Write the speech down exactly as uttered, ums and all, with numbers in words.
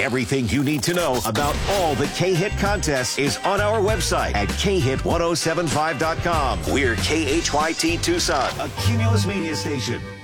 Everything you need to know about all the K-Hit contests is on our website at K hit ten seventy-five dot com. We're K H Y T Tucson, a Cumulus media station.